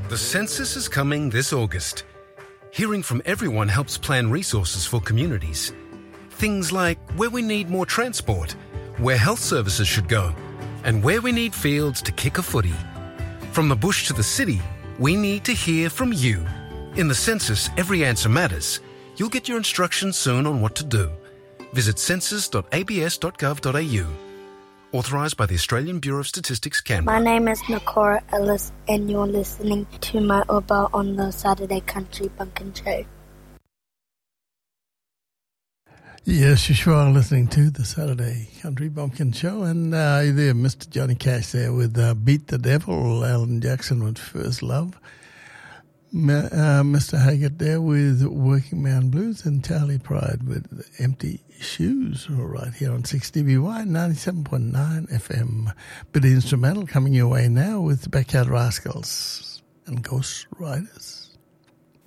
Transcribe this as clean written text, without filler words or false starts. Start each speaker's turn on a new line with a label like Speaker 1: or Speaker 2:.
Speaker 1: The census is coming this August. Hearing from everyone helps plan resources for communities. Things like where we need more transport, where health services should go, and where we need fields to kick a footy. From the bush to the city, we need to hear from you. In the census, every answer matters. You'll get your instructions soon on what to do. Visit census.abs.gov.au. Authorised by the Australian Bureau of Statistics, Canberra.
Speaker 2: My name is Nakora Ellis, and you're listening to my Uber on the Saturday Country Bumpkin Show.
Speaker 3: Yes, you sure are listening to the Saturday Country Bumpkin Show. And there, Mr. Johnny Cash there with Beat the Devil, Alan Jackson with First Love. Mr. Haggart there with Working Man Blues, and Charlie Pride with Empty Shoes, all right here on 6DBY 97.9 FM. Bit of instrumental coming your way now with the Backyard Rascals and Ghost Riders.